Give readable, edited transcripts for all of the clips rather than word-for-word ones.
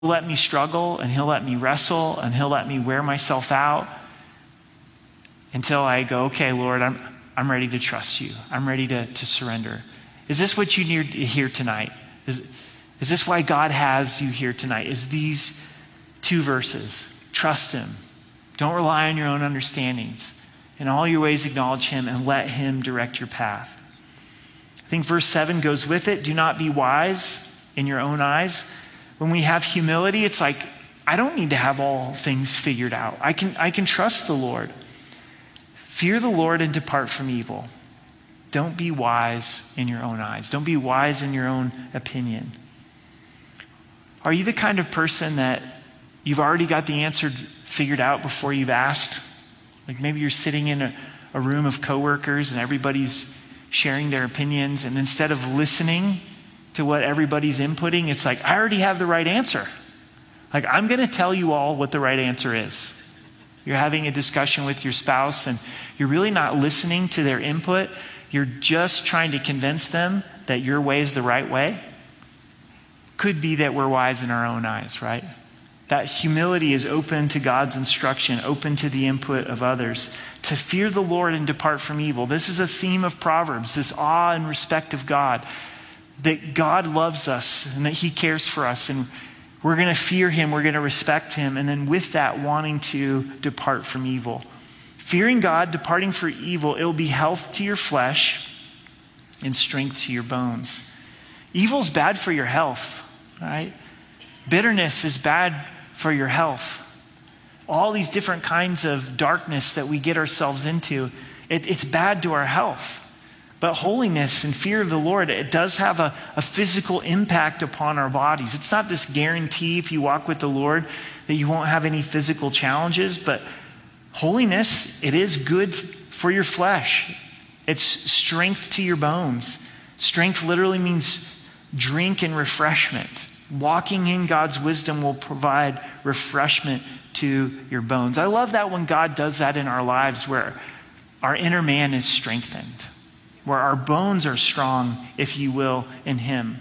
let me struggle, and he'll let me wrestle, and he'll let me wear myself out until I go, okay, Lord, I'm ready to trust you. I'm ready to surrender. Is this what you need to hear tonight? Is this why God has you here tonight? Is these 2 verses? Trust him. Don't rely on your own understandings. In all your ways acknowledge him and let him direct your path. I think verse 7 goes with it. Do not be wise in your own eyes. When we have humility, it's like, I don't need to have all things figured out. I can trust the Lord. Fear the Lord and depart from evil. Don't be wise in your own eyes. Don't be wise in your own opinion. Are you the kind of person that you've already got the answer figured out before you've asked? Like maybe you're sitting in a room of coworkers and everybody's sharing their opinions, and instead of listening to what everybody's inputting, it's like, I already have the right answer. Like, I'm going to tell you all what the right answer is. You're having a discussion with your spouse and you're really not listening to their input. You're just trying to convince them that your way is the right way. Could be that we're wise in our own eyes, right? That humility is open to God's instruction, open to the input of others. To fear the Lord and depart from evil. This is a theme of Proverbs, this awe and respect of God. That God loves us and that he cares for us, and we're going to fear him, we're going to respect him, and then with that, wanting to depart from evil. Fearing God, departing from evil, it will be health to your flesh and strength to your bones. Evil's bad for your health, right? Bitterness is bad for your health. All these different kinds of darkness that we get ourselves into, it's bad to our health. But holiness and fear of the Lord, it does have a physical impact upon our bodies. It's not this guarantee if you walk with the Lord that you won't have any physical challenges, but holiness, it is good for your flesh. It's strength to your bones. Strength literally means drink and refreshment. Walking in God's wisdom will provide refreshment to your bones. I love that when God does that in our lives, where our inner man is strengthened, where our bones are strong, if you will, in him.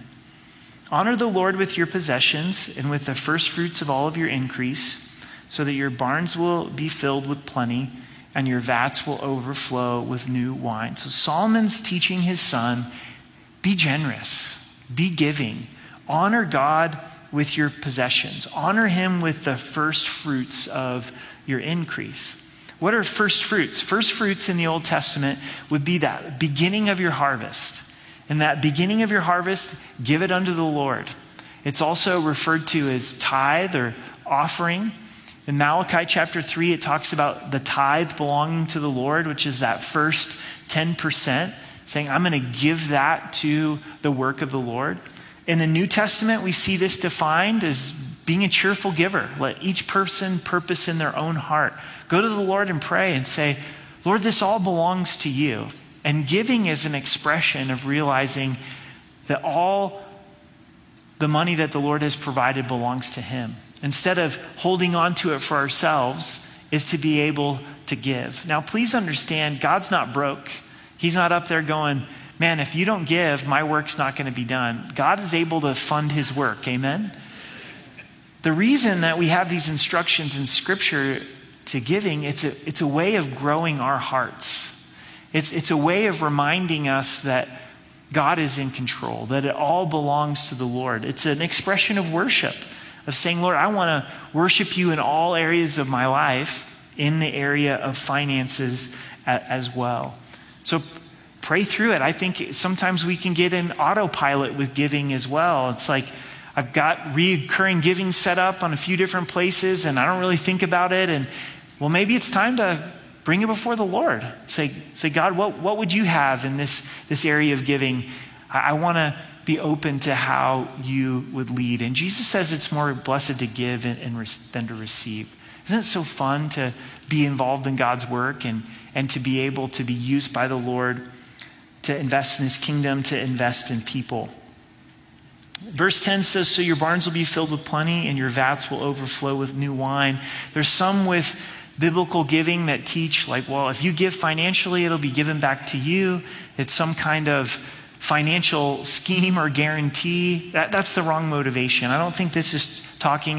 Honor the Lord with your possessions and with the first fruits of all of your increase, so that your barns will be filled with plenty and your vats will overflow with new wine. So Solomon's teaching his son, be generous, be giving, honor God with your possessions, honor him with the first fruits of your increase. What are first fruits? First fruits in the Old Testament would be that beginning of your harvest. And that beginning of your harvest, give it unto the Lord. It's also referred to as tithe or offering. In Malachi chapter 3, it talks about the tithe belonging to the Lord, which is that first 10%, saying, I'm going to give that to the work of the Lord. In the New Testament, we see this defined as being a cheerful giver. Let each person purpose in their own heart. Go to the Lord and pray and say, Lord, this all belongs to you. And giving is an expression of realizing that all the money that the Lord has provided belongs to him. Instead of holding on to it for ourselves, is to be able to give. Now, please understand, God's not broke. He's not up there going, man, if you don't give, my work's not going to be done. God is able to fund his work. Amen? The reason that we have these instructions in Scripture to giving, it's a way of growing our hearts. It's a way of reminding us that God is in control, that it all belongs to the Lord. It's an expression of worship, of saying, Lord, I want to worship you in all areas of my life, in the area of finances as well. So pray through it. I think sometimes we can get in autopilot with giving as well. It's like, I've got recurring giving set up on a few different places and I don't really think about it. And well, maybe it's time to bring it before the Lord. Say God, what would you have in this area of giving? I want to be open to how you would lead. And Jesus says it's more blessed to give than to receive. Isn't it so fun to be involved in God's work and to be able to be used by the Lord to invest in his kingdom, to invest in people? Verse 10 says, so your barns will be filled with plenty and your vats will overflow with new wine. There's some with biblical giving that teach like, well, if you give financially, it'll be given back to you. It's some kind of financial scheme or guarantee. That's the wrong motivation. I don't think this is talking